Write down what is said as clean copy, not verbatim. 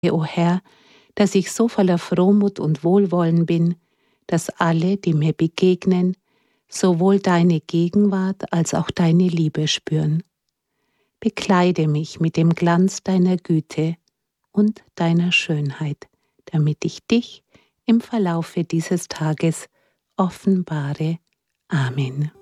o Herr, dass ich so voller Frohmut und Wohlwollen bin, dass alle, die mir begegnen, sowohl deine Gegenwart als auch deine Liebe spüren. Bekleide mich mit dem Glanz deiner Güte und deiner Schönheit, damit ich dich im Verlaufe dieses Tages offenbare. Amen.